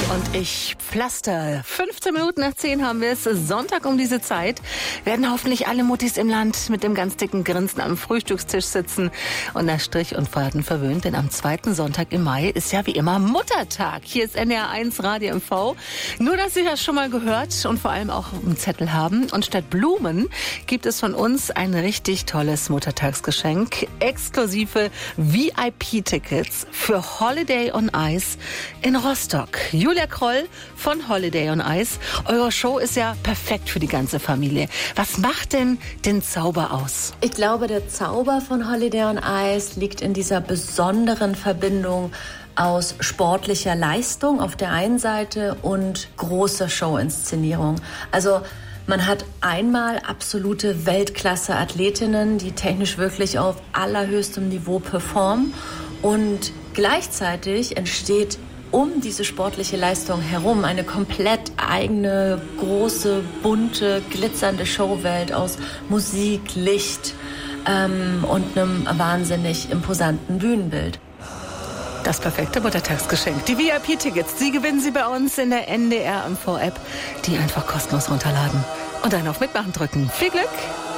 Und ich pflaster. 15 Minuten nach 10 haben wir es. Sonntag um diese Zeit werden hoffentlich alle Muttis im Land mit dem ganz dicken Grinsen am Frühstückstisch sitzen und nach Strich und Faden verwöhnt. Denn am zweiten Sonntag im Mai ist ja wie immer Muttertag. Hier ist NDR1 Radio MV. Nur, dass Sie das schon mal gehört und vor allem auch einen Zettel haben. Und statt Blumen gibt es von uns ein richtig tolles Muttertagsgeschenk. Exklusive VIP-Tickets für Holiday on Ice in Rostock. Julia Kroll von Holiday on Ice. Eure Show ist ja perfekt für die ganze Familie. Was macht denn den Zauber aus? Ich glaube, der Zauber von Holiday on Ice liegt in dieser besonderen Verbindung aus sportlicher Leistung auf der einen Seite und großer Showinszenierung. Also man hat einmal absolute Weltklasse-Athletinnen, die technisch wirklich auf allerhöchstem Niveau performen, und gleichzeitig entsteht um diese sportliche Leistung herum eine komplett eigene, große, bunte, glitzernde Showwelt aus Musik, Licht und einem wahnsinnig imposanten Bühnenbild. Das perfekte Muttertagsgeschenk. Die VIP-Tickets, die gewinnen Sie bei uns in der NDR MV-App. Die einfach kostenlos runterladen und dann auf Mitmachen drücken. Viel Glück!